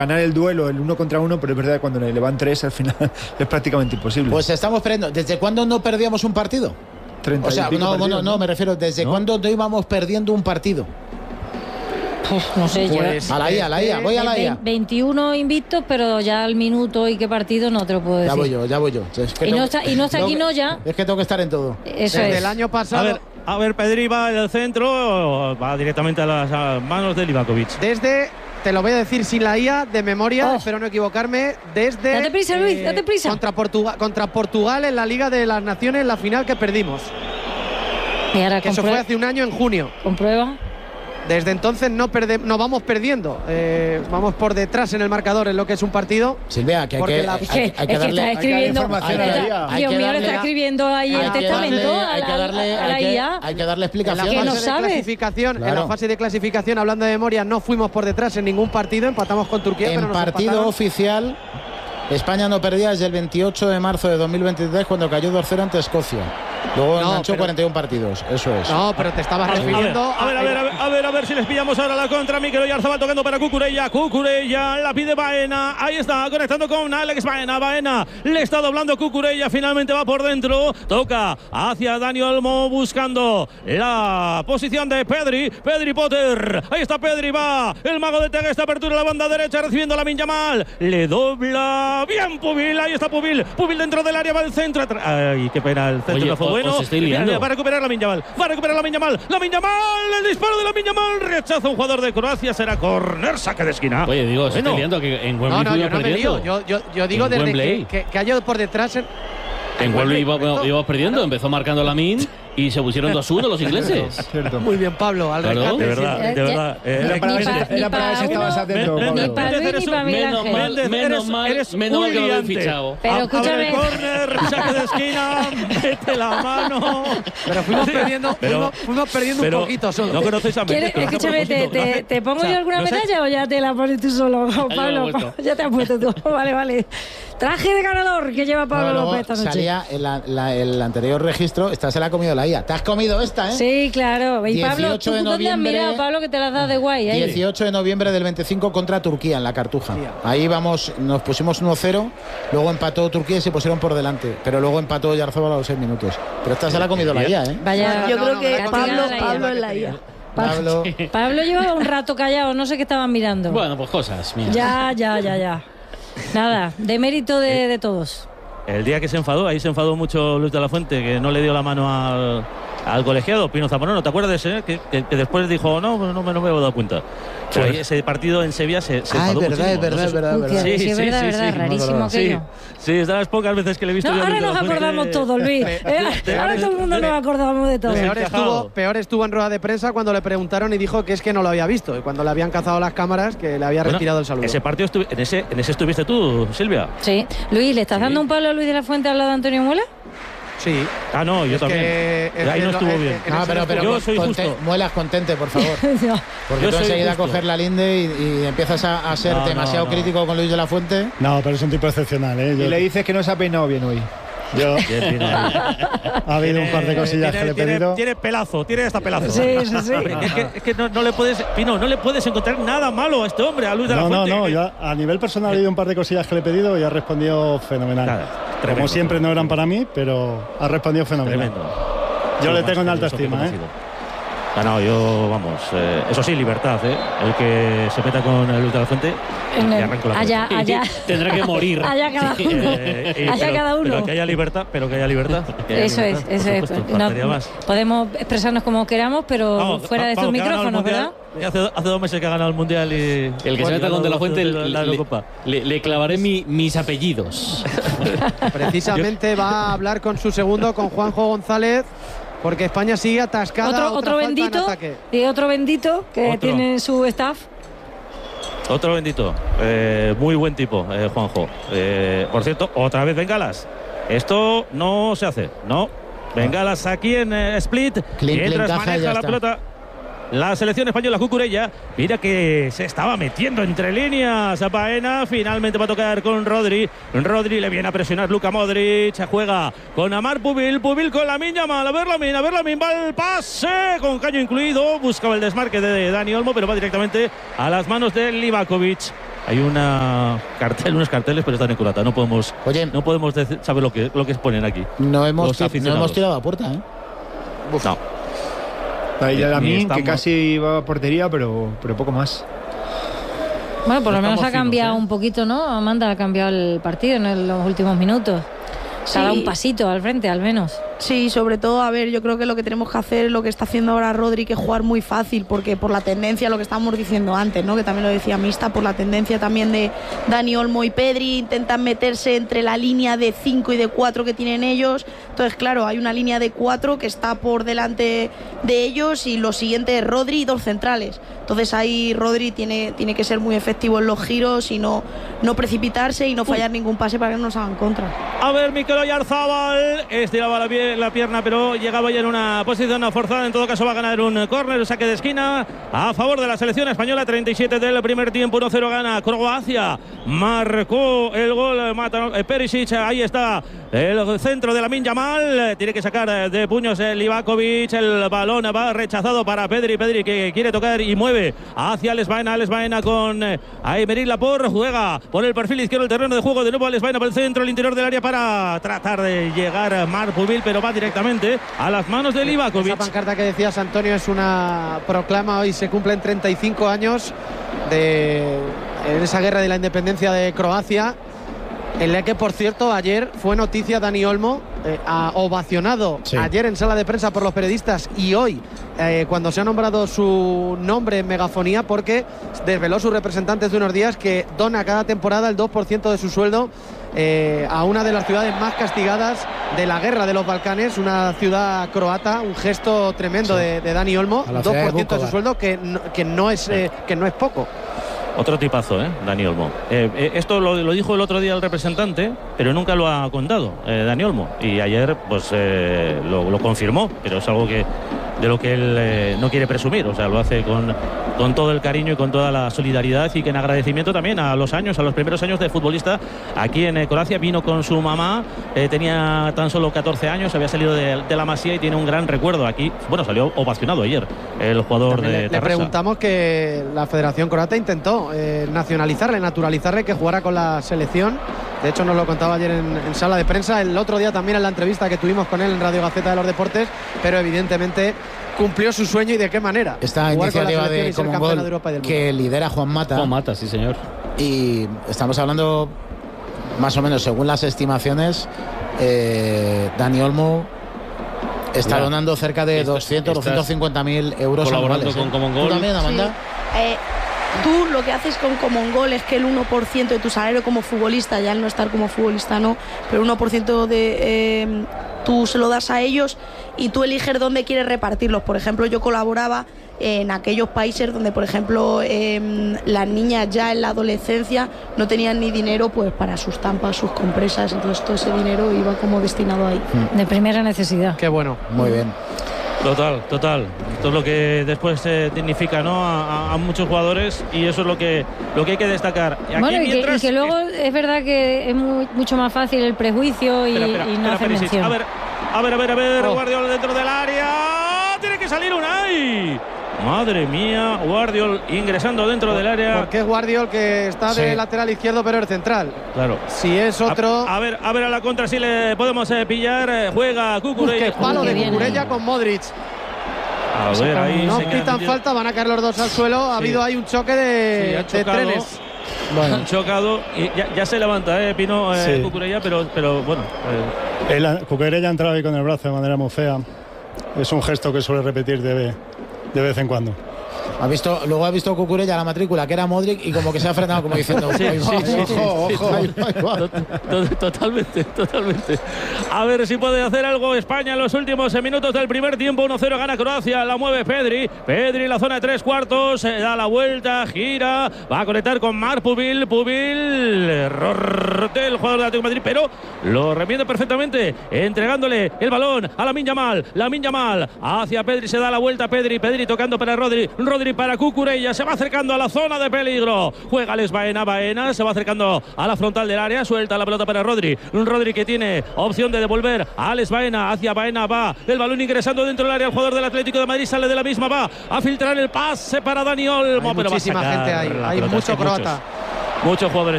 ganar el duelo, el 1 contra 1, pero es verdad que cuando le van 3 al final es prácticamente imposible. Pues estamos perdiendo. ¿Desde cuándo no perdíamos un partido? 30 o sea, no, me refiero, ¿desde cuándo no íbamos perdiendo un partido? No sé, pues yo. A la IA, voy a la IA. 21 invictos, pero ya al minuto y qué partido no te lo puedo decir. Ya voy yo. Es que y no está aquí, no ya. Es que tengo que estar en todo. Eso Desde es. el año pasado. A ver, Pedri va en el centro, va directamente a las manos de Livakovic. Te lo voy a decir sin la IA, de memoria, espero no equivocarme, desde... Date prisa, Luis, date prisa. Contra Portugal en la Liga de las Naciones, la final que perdimos. Y ahora que eso fue hace un año, en junio. ¿Comprueba? Desde entonces no vamos perdiendo. Vamos por detrás en el marcador en lo que es un partido. Silvia, que hay que darle información a la IA. Dios mío, le está escribiendo ahí el testamento a la IA. Hay que darle explicación. Que no sabe. En la fase de clasificación, hablando de memoria, no fuimos por detrás en ningún partido. Empatamos con Turquía. En partido oficial, España no perdía desde el 28 de marzo de 2023, cuando cayó 2-0 ante Escocia. Luego enganchó 41 partidos, eso es. No, pero te estabas refiriendo a ver si les pillamos ahora la contra. Mikel Oyarzabal tocando para Cucurella, la pide Baena, ahí está, conectando con Alex Baena, le está doblando Cucurella, finalmente va por dentro, toca hacia Dani Olmo, buscando la posición de Pedri Potter, ahí está Pedri, va, el mago de Tega, esta apertura a la banda derecha, recibiendo Lamine Yamal, le dobla, bien Pubil, ahí está Pubil dentro del área, va al centro, ay, qué pena, el centro no fue bueno. Va a recuperar Lamine Yamal. El disparo de Lamine Yamal. Rechaza un jugador de Croacia. Será córner, saque de esquina. Oye, digo, estoy liando que en Wembley yo no me lío. Yo digo desde que ha ido por detrás. En Wembley íbamos perdiendo. Empezó marcando Lamine y se pusieron 2-1 los ingleses. Muy bien, Pablo. Al rescate, de verdad. Era para ver si estabas atento. Ni para Luis ni para Miguel Ángel. Menos mal que lo he fichado. Pero escúchame. Abre el córner, saque de esquina, mete la mano. Pero fuimos perdiendo un poquito solo. No conocéis a México. Escúchame, ¿te pongo yo alguna medalla o ya te la pones tú solo, Pablo? Ya te has puesto tú. Vale. Traje de ganador que lleva Pablo López esta noche. Salía el anterior registro, esta se la ha comido la IA. Te has comido esta, ¿eh? Sí, claro. Y Pablo, 18 de noviembre, mira, Pablo, que te la has dado de guay. 18 de noviembre del 25 contra Turquía en la Cartuja. Ahí vamos, nos pusimos 1-0, luego empató Turquía y se pusieron por delante. Pero luego empató Oyarzabal a los 6 minutos. Pero esta se la ha comido la IA, ¿eh? Vaya, yo creo que Pablo es la IA. Pablo llevaba un rato callado, no sé qué estaban mirando. Bueno, pues cosas. Mira. Ya. Nada, de mérito de todos. El día que se enfadó, ahí se enfadó mucho Luis de la Fuente, que no le dio la mano al colegiado Pino Zamorano. ¿Te acuerdas de ese? Que después dijo, no me he dado cuenta. Pero ahí ese partido en Sevilla se enfadó muchísimo. Es verdad. Sí, es verdad, rarísimo aquello. Sí, es de las pocas veces que le he visto yo a ahora Luis de la nos Fuente. acordamos todos, Luis. Ahora todo el mundo nos acordamos de todo. Peor estuvo en rueda de prensa cuando le preguntaron y dijo que es que no lo había visto. Y cuando le habían cazado las cámaras, que le había retirado el saludo. Ese partido en ese estuviste tú, Silvia. Sí. Luis, ¿le estás dando un palo a Luis de la Fuente al lado de Antonio Muela? Sí. Ah, no, yo también. Ahí no estuvo bien. Pero yo soy justo. Muelas, contente, por favor. Porque tú enseguida coges la linde y empiezas a ser demasiado crítico con Luis de la Fuente. No, pero es un tipo excepcional, ¿eh? Y le dices que no se ha peinado bien hoy. Ha habido un par de cosillas que le he pedido. Tiene pelazo, tiene hasta pelazo. Sí. Es que no le puedes, Pino, no le puedes encontrar nada malo a este hombre, a Luis de la Fuente. No, yo a nivel personal he oído un par de cosillas que le he pedido y ha respondido fenomenal. Como siempre no eran para mí, pero ha respondido fenomenal. Tremendo. Yo le tengo en alta estima, ¿eh? Yo, vamos, eso sí, libertad, ¿eh? El que se meta con Luis de la Fuente y arranco la allá tendrá que morir. Allá cada uno. Cada uno. Pero que haya libertad. Eso es. Podemos expresarnos como queramos, pero fuera de estos micrófonos, ¿verdad? Hace 2 meses que ha ganado el Mundial y... El que se meta con De la Fuente le clavaré mis apellidos. Precisamente va a hablar con su segundo, con Juanjo González, porque España sigue atascada. Otro bendito y otro bendito que tiene su staff. Otro bendito. Muy buen tipo, Juanjo. Por cierto, otra vez bengalas. Esto no se hace, ¿no? Bengalas aquí en Split. Mientras maneja la pelota la selección española, Cucurella. Mira que se estaba metiendo entre líneas a Baena. Finalmente va a tocar con Rodri. Rodri le viene a presionar Luka Modric. Juega con Amar Pubil con Lamine Yamal. A ver Lamine, va el pase con caño incluido. Buscaba el desmarque de Dani Olmo, pero va directamente a las manos de Livakovic. Hay unos carteles, pero están en croata. No podemos saber lo que exponen aquí. No hemos tirado a puerta, ¿eh? Uf. No. Ahí ya Lamin, que casi iba a portería, pero poco más. Bueno, por lo menos ha cambiado un poquito, ¿no? Amanda ha cambiado el partido en los últimos minutos. Se ha dado un pasito al frente, al menos. Sí, sobre todo, a ver, yo creo que lo que tenemos que hacer es lo que está haciendo ahora Rodri, que es jugar muy fácil, porque por la tendencia, lo que estábamos diciendo antes, ¿no? Que también lo decía Mista, por la tendencia también de Dani Olmo y Pedri, intentan meterse entre la línea de 5 y de 4 que tienen ellos. Entonces, claro, hay una línea de 4 que está por delante de ellos y lo siguiente es Rodri y 2 centrales. Entonces ahí Rodri tiene que ser muy efectivo en los giros y no precipitarse y no fallar ningún pase para que no nos hagan contra. A ver, Mikel Oyarzabal estiraba la pierna, pero llegaba ya en una posición forzada. En todo caso va a ganar un córner, saque de esquina a favor de la selección española. 37 del primer tiempo, 1-0 gana Croacia. Marcó el gol Perisic. Ahí está el centro de Lamine Yamal. Tiene que sacar de puños Livakovic. El balón va rechazado para Pedri que quiere tocar y mueve hacia Alex Baena con Aymeric Laporte. Juega por el perfil izquierdo el terreno de juego. De nuevo Alex Baena por el centro, el interior del área para tratar de llegar a Marc Pubil, pero va directamente a las manos de Livakovic. Esa pancarta que decías, Antonio, es una proclama. Hoy se cumplen 35 años en esa guerra de la independencia de Croacia, en la que, por cierto, ayer fue noticia Dani Olmo, ovacionado ayer en sala de prensa por los periodistas y hoy cuando se ha nombrado su nombre en megafonía, porque desveló sus representantes de unos días que dona cada temporada el 2% de su sueldo a una de las ciudades más castigadas de la guerra de los Balcanes, una ciudad croata. Un gesto tremendo de Dani Olmo, 2% de su sueldo, que no es poco. Otro tipazo, Dani Olmo. Esto lo dijo el otro día el representante, pero nunca lo ha contado Dani Olmo. Y ayer pues lo confirmó, pero es algo de lo que él no quiere presumir. O sea, lo hace con todo el cariño y con toda la solidaridad, y que en agradecimiento también a los primeros años de futbolista aquí en Croacia. Vino con su mamá, tenía tan solo 14 años, había salido de la Masía y tiene un gran recuerdo aquí. Bueno, salió ovacionado ayer el jugador de Tarrasa. Le preguntamos que la Federación Croata intentó naturalizarle, que jugara con la selección. De hecho, nos lo contaba ayer en sala de prensa, el otro día también en la entrevista que tuvimos con él en Radio Gaceta de los Deportes, pero evidentemente cumplió su sueño. ¿Y de qué manera? Esta iniciativa de Comongol que lidera Juan Mata. Juan Mata, sí señor. Y estamos hablando, más o menos, según las estimaciones, Dani Olmo está donando cerca de 250.000 euros colaborando anuales. Con Comongol. ¿Tú también, Amanda? Sí. Tú lo que haces con Comongol es que el 1% de tu salario como futbolista, ya al no estar como futbolista no, pero el 1% tú se lo das a ellos y tú eliges dónde quieres repartirlos. Por ejemplo, yo colaboraba en aquellos países donde, por ejemplo, las niñas ya en la adolescencia no tenían ni dinero pues para sus tampas, sus compresas, entonces todo ese dinero iba como destinado ahí. De primera necesidad. Qué bueno. Muy bien. Total. Esto es lo que después dignifica, ¿no?, a muchos jugadores, y eso es lo que hay que destacar. Bueno, y que luego es verdad que es mucho más fácil el prejuicio y no hacer mención. A ver, Guardiola dentro del área. Tiene que salir Unai. Madre mía, Guardiol ingresando dentro del área. Porque es Guardiol que está de lateral izquierdo, pero el central. Claro. Si es otro. A ver a la contra si le podemos pillar. Juega Cucurella. Qué palo de Cucurella con Modric. A ver, ahí no pitan falta, van a caer los dos al suelo. Ha habido ahí un choque de trenes. Bueno. Han chocado y ya se levanta, Pino, Cucurella, pero bueno. Cucurella ha entrado ahí con el brazo de manera muy fea. Es un gesto que suele repetir de vez en cuando. Luego ha visto Cucurella la matrícula, que era Modric, y como que se ha frenado, como diciendo ojo. Totalmente. A ver si puede hacer algo España en los últimos minutos del primer tiempo. 1-0 gana Croacia, la mueve Pedri en la zona de 3/4, da la vuelta, gira, va a conectar con Marc Pubil, error del jugador de Atlético de Madrid, pero lo remiende perfectamente, entregándole el balón a Lamine Yamal hacia Pedri, se da la vuelta Pedri tocando para Rodri para Cucurella, se va acercando a la zona de peligro, juega Alex Baena, se va acercando a la frontal del área, suelta la pelota para Rodri que tiene opción de devolver a Alex Baena, hacia Baena va el balón ingresando dentro del área, el jugador del Atlético de Madrid sale de la misma, va a filtrar el pase para Dani Olmo, hay pero muchísima gente ahí, hay mucho croata. Muchos jugadores